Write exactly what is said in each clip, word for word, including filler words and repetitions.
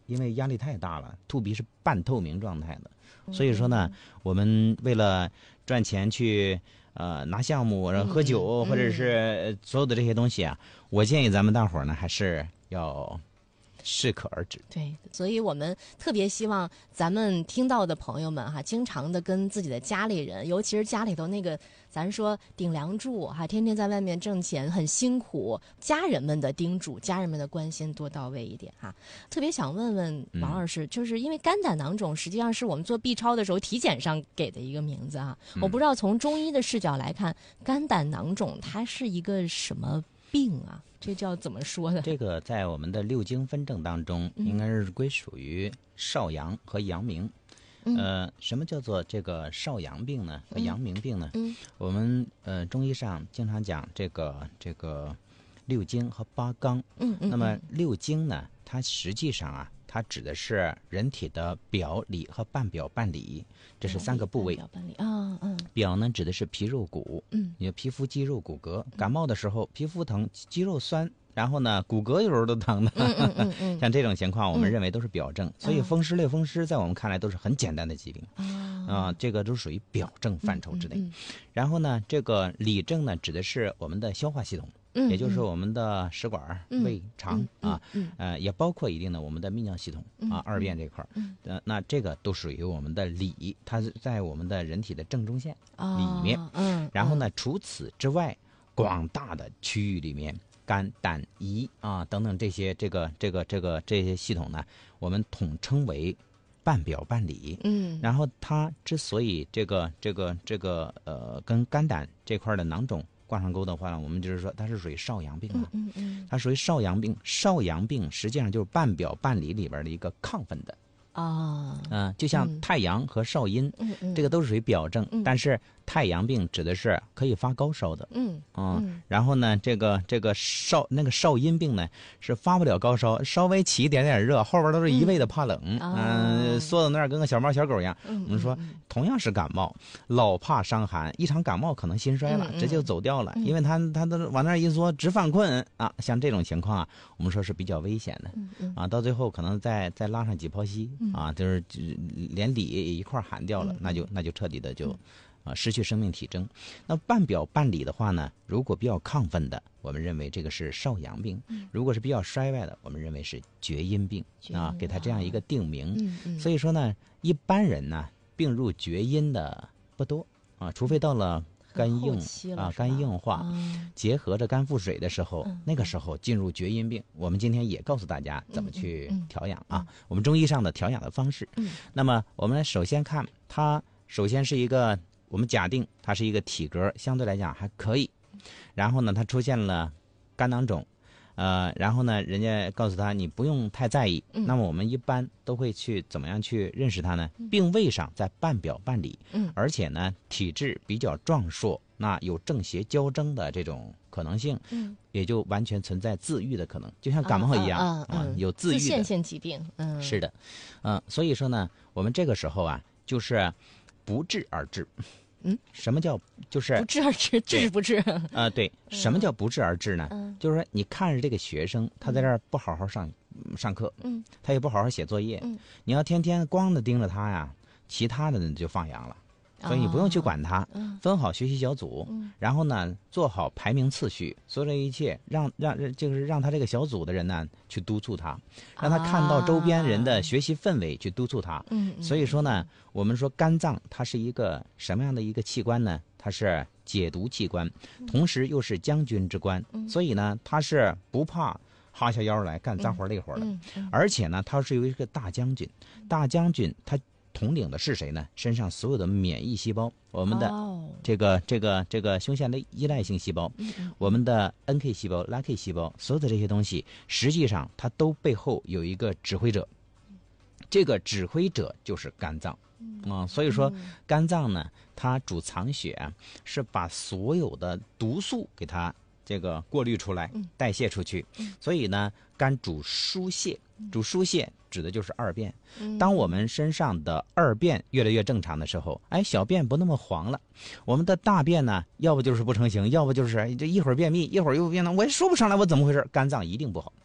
因为压力太大了，肚皮是半透明状态的，所以说呢，我们为了赚钱去呃拿项目，然后喝酒、 嗯、 或者是所有的这些东西啊，我建议咱们大伙儿呢还是要适可而止。 对，所以我们特别希望咱们听到的朋友们哈，经常的跟自己的家里人，尤其是家里头那个咱说顶梁柱哈，天天在外面挣钱很辛苦，家人们的叮嘱，家人们的关心多到位一点哈。特别想问问王老师，嗯、就是因为肝胆囊肿实际上是我们做 B 超的时候体检上给的一个名字啊，嗯、我不知道从中医的视角来看，肝胆囊肿它是一个什么病啊？这叫怎么说呢？ 这个在我们的六经分症当中，应该是归属于少阳和阳明。嗯、呃，什么叫做这个少阳病呢？和阳明病呢？嗯，我们呃中医上经常讲这个这个六经和八纲。嗯嗯。那么六经呢，它实际上啊，它指的是人体的表里和半表半里，这是三个部位。 表半里啊，嗯。 表呢指的是皮肉骨，嗯，你的皮肤、肌肉、骨骼。感冒的时候，皮肤疼，肌肉酸，然后呢，骨骼有时候都疼的。嗯嗯嗯、像这种情况，我们认为都是表症。嗯、所以风湿、类风湿在我们看来都是很简单的疾病。啊、呃，这个都属于表症范畴之内。嗯嗯嗯、然后呢，这个里症呢，指的是我们的消化系统。嗯，也就是我们的食管、嗯、胃肠、嗯、啊，嗯、呃，也包括一定的我们的泌尿系统、嗯、啊，二便这块儿，嗯、呃，那这个都属于我们的里，它是在我们的人体的正中线里面。哦、嗯，然后呢，除此之外，广大的区域里面，肝、胆、胰啊等等这些这个这个这个这些系统呢，我们统称为半表半里。嗯，然后它之所以这个这个这个呃跟肝胆这块的囊肿挂上钩的话呢，我们就是说它是属于少阳病了。嗯嗯，它属于少阳病。少阳病实际上就是半表半里里边的一个亢奋的。啊，嗯、呃，就像太阳和少阴，嗯嗯，这个都是属于表症，嗯、但是太阳病指的是可以发高烧的，嗯嗯，嗯然后呢，这个这个少那个少阴病呢是发不了高烧，稍微起一点点热，后边都是一味的怕冷，嗯，呃、缩到那儿跟个小猫小狗一样。嗯、我们说同样是感冒，老怕伤寒，一场感冒可能心衰了，嗯、直接就走掉了，嗯、因为他他都往那儿一缩，直犯困啊，像这种情况啊，我们说是比较危险的，嗯嗯、啊，到最后可能再再拉上几泡稀。啊，就是连里一块喊掉了，嗯、那就那就彻底的就，啊，失去生命体征。那半表半里的话呢，如果比较亢奋的，我们认为这个是少阳病；嗯、如果是比较衰败的，我们认为是厥阴病啊，给它这样一个定名。嗯嗯、所以说呢，一般人呢病入厥阴的不多啊，除非到了肝硬啊，肝硬化，嗯、结合着肝腹水的时候，嗯、那个时候进入厥阴病。我们今天也告诉大家怎么去调养啊，嗯嗯嗯、我们中医上的调养的方式。嗯、那么我们首先看它，首先是一个我们假定它是一个体格相对来讲还可以，然后呢，它出现了肝囊肿。呃，然后呢，人家告诉他你不用太在意。嗯、那么我们一般都会去怎么样去认识他呢？嗯、病位上在半表半里，嗯、而且呢体质比较壮硕，那有正邪交争的这种可能性，嗯、也就完全存在自愈的可能，就像感冒一样啊，啊啊嗯、有自愈的。自限性疾病，嗯，是的，嗯、呃，所以说呢，我们这个时候啊，就是不治而治。嗯，什么叫就是不治而治，治不治？ 啊、呃，对，什么叫不治而治呢？嗯、就是说你看着这个学生，他在这儿不好好上、嗯、上课，嗯，他也不好好写作业，嗯，你要天天光的盯着他呀，其他的人就放羊了。所以你不用去管他，哦、分好学习小组，嗯、然后呢做好排名次序，所有的一切让让就是让他这个小组的人呢去督促他，让他看到周边人的学习氛围去督促他。嗯、啊，所以说呢，我们说肝脏它是一个什么样的一个器官呢？它是解毒器官，同时又是将军之官，嗯、所以呢它是不怕哈下腰来干脏活累活的，嗯嗯、而且呢它是有一个大将军，大将军他统领的是谁呢？身上所有的免疫细胞，我们的这个、oh. 这个这个胸腺类依赖性细胞，嗯、我们的 N K 细胞、L K 细胞，所有的这些东西，实际上它都背后有一个指挥者，这个指挥者就是肝脏。啊、嗯，所以说肝脏呢，它主藏血，是把所有的毒素给它这个过滤出来、代谢出去。嗯、所以呢，肝主疏泄，主疏泄指的就是二便。当我们身上的二便越来越正常的时候，哎，小便不那么黄了，我们的大便呢，要不就是不成形，要不就是这一会儿便秘，一会儿又便呢，我也说不上来我怎么回事，肝脏一定不好。嗯。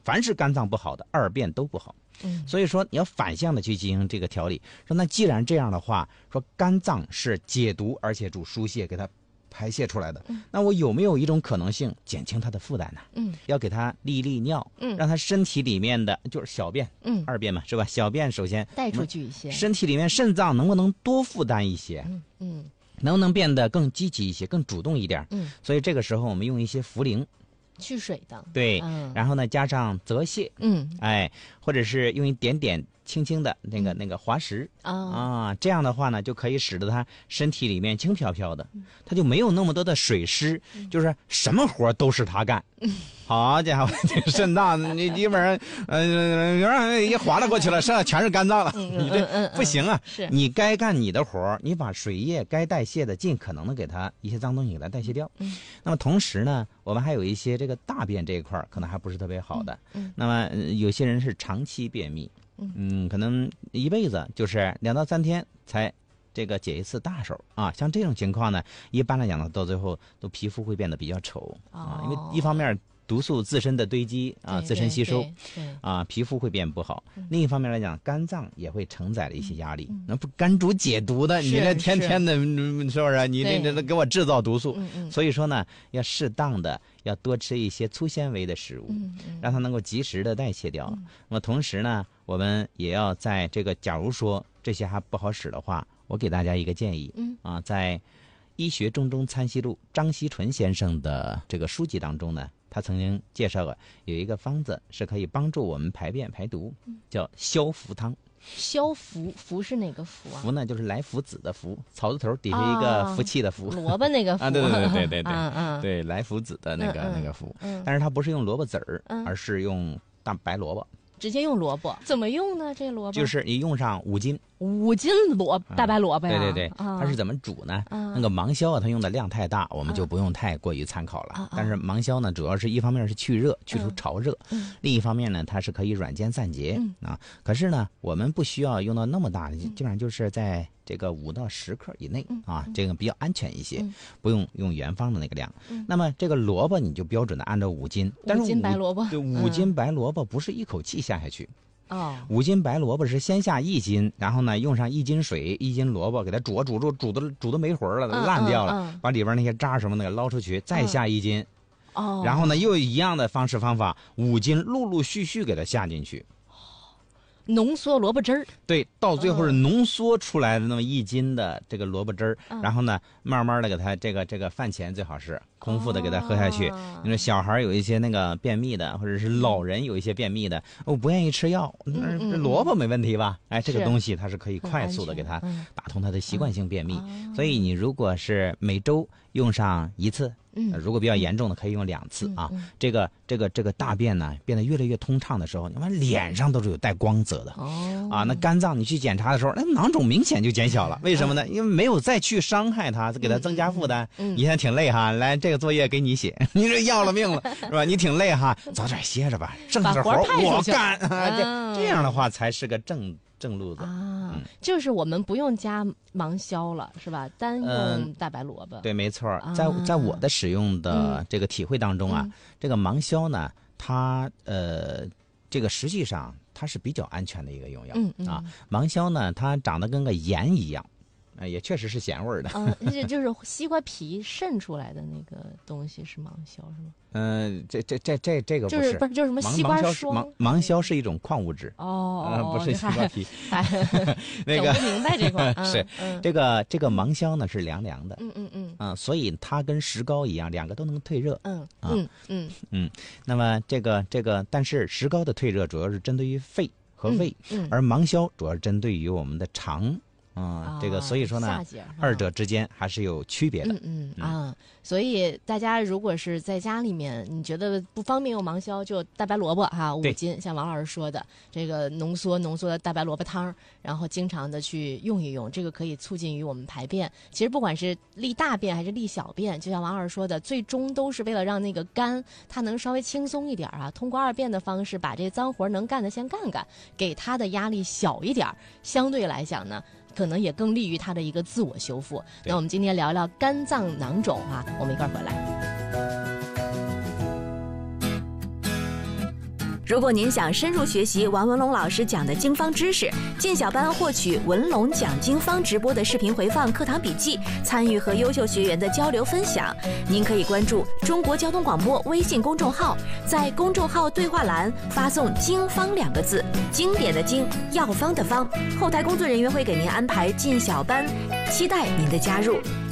凡是肝脏不好的，二便都不好。 嗯， 所以说你要反向的去进行这个调理。说那既然这样的话，说肝脏是解毒而且主疏泄，给它排泄出来的， 嗯、 那我有没有一种可能性减轻它的负担呢？ 嗯， 要给它利利尿， 嗯， 让它身体里面的就是小便， 嗯， 二便嘛，是吧？小便首先带出去一些， 身体里面肾脏能不能多负担一些？ 嗯嗯， 能不能变得更积极一些，更主动一点？ 嗯， 所以这个时候我们用一些茯苓。 去水的， 对， 嗯、 然后呢加上泽泻， 嗯， 哎，或者是用一点点轻轻的那个、嗯、那个滑石啊、哦、啊，这样的话呢就可以使得他身体里面轻飘飘的，他就没有那么多的水湿，嗯、就是什么活都是他干。嗯、好家伙，这肾脏你基本上呃一划拉过去了，剩下全是肝脏了， 嗯、 你这、嗯、不行啊！ 是你该干你的活，你把水液该代谢的尽可能的给它一些脏东西给它代谢掉。 嗯， 那么同时呢，我们还有一些这个大便这一块可能还不是特别好的。 嗯，嗯那么、呃、有些人是长期便秘，嗯，可能一辈子就是两到三天才这个解一次大手啊。像这种情况呢，一般来讲呢，到最后都皮肤会变得比较丑、哦、啊，因为一方面毒素自身的堆积啊，自身吸收啊，皮肤会变不好。 嗯、 另一方面来讲，肝脏也会承载了一些压力。嗯、那不肝主解毒的，你这天天的，是, 是不是？你这这给我制造毒素。所以说呢，要适当的要多吃一些粗纤维的食物， 嗯嗯、 让它能够及时的代谢掉。嗯、那么同时呢，我们也要在这个，假如说这些还不好使的话，我给大家一个建议， 嗯、 啊，在《医学中中参析录》张锡纯先生的这个书籍当中呢。他曾经介绍过有一个方子是可以帮助我们排便排毒，叫消福汤。 消福，福是哪个福啊？ 福呢，就是来福子的福，草字头底下一个福气的福。 萝卜那个福啊，对对对对对对， 嗯嗯， 对来福子的那个、 嗯、 那个福、 嗯， 但是它不是用萝卜籽儿、 嗯， 而是用大白萝卜。 直接用萝卜，怎么用呢？这萝卜就是你用上五斤， 五斤萝大白萝卜呀、 啊。对对对， 啊、 它是怎么煮呢？ 啊、 那个芒硝啊，它用的量太大，我们就不用太过于参考了。 啊、 但是芒硝呢，主要是一方面是去热，去除潮热； 嗯、 另一方面呢，它是可以软坚散结、 嗯、 啊。可是呢，我们不需要用到那么大的，基本上就是在这个五到十克以内、 嗯、 啊，这个比较安全一些， 嗯、 不用用原方的那个量。 嗯、 那么这个萝卜你就标准的按照五斤，但是五斤白萝卜， 对，五斤白萝卜不是一口气下下去。 哦， 五斤白萝卜是先下一斤，然后呢用上一斤水、一斤萝卜，给它煮煮煮煮的煮的没魂了， 嗯、 烂掉了、 嗯嗯， 把里边那些渣什么的给捞出去，再下一斤。 哦， 然后呢又一样的方式方法，五斤陆陆续续给它下进去。 浓缩萝卜汁儿， 对，到最后是浓缩出来的那么一斤的这个萝卜汁儿、 嗯， 然后呢，慢慢的给它这个这个饭前最好是空腹的给它喝下去。 哦、 你说小孩有一些那个便秘的，或者是老人有一些便秘的，我、哦、不愿意吃药， 嗯嗯、 这萝卜没问题吧？哎，这个东西它是可以快速的给它打通它的习惯性便秘。 嗯哦、 所以你如果是每周用上一次。 嗯， 如果比较严重的，可以用两次啊。 嗯嗯、 这个这个这个大便呢，变得越来越通畅的时候，你看脸上都是有带光泽的。 哦， 啊，那肝脏你去检查的时候，那囊肿明显就减小了。为什么呢？因为没有再去伤害它，给它增加负担。 嗯， 你现在挺累哈，来这个作业给你写，你这要了命了是吧？你挺累哈，早点歇着吧，剩下的活我干。这这样的话才是个正。正路子啊、 嗯， 就是我们不用加芒硝了，是吧？单用大白萝卜。 嗯、对，没错。在在我的使用的这个体会当中啊， 嗯、 这个芒硝呢，它呃，这个实际上它是比较安全的一个用药、 嗯嗯、 啊。芒硝呢，它长得跟个盐一样。呃，也确实是咸味儿的。 嗯，那就是西瓜皮渗出来的那个东西是芒硝是吗？ 嗯、呃，这这这这这个不是，就是不是就是什么西瓜霜？ 芒芒硝是一一种矿物质。 哦， 呃、不是西瓜皮。 那个整不明白这块是、 嗯、 这个这个芒硝呢是凉凉的。 嗯嗯嗯。 啊、呃，所以它跟石膏一样，两个都能退热。 嗯啊、 嗯嗯嗯。那么这个这个，但是石膏的退热主要是针对于肺和胃， 嗯嗯、 而芒硝主要是针对于我们的肠。啊、嗯，这个所以说呢，二者之间还是有区别的。 嗯嗯啊，所以大家如果是在家里面，你觉得不方便用芒硝，就大白萝卜哈，五斤，像王老师说的，这个浓缩浓缩的大白萝卜汤，然后经常的去用一用，这个可以促进于我们排便。其实不管是利大便还是利小便，就像王老师说的，最终都是为了让那个肝它能稍微轻松一点啊，通过二便的方式把这脏活能干的先干干，给它的压力小一点，相对来讲呢。可能也更利于它的一个自我修复。那我们今天聊聊肝脏囊肿啊，我们一块儿回来。 如果您想深入学习王文龙老师讲的经方知识，进小班获取文龙讲经方直播的视频回放、课堂笔记，参与和优秀学员的交流分享，您可以关注中国交通广播微信公众号，在公众号对话栏发送“经方”两个字，经典的经，药方的方，后台工作人员会给您安排进小班，期待您的加入。